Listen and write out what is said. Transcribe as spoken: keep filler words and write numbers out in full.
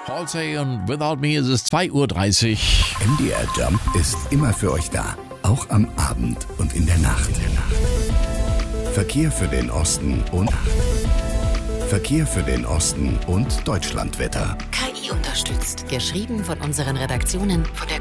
Halsey und Without Me ist es zwei Uhr dreißig. M D R Jump ist immer für euch da, auch am Abend und in der Nacht. Verkehr für den Osten und Verkehr für den Osten und Deutschlandwetter. K I unterstützt. Geschrieben von unseren Redaktionen von der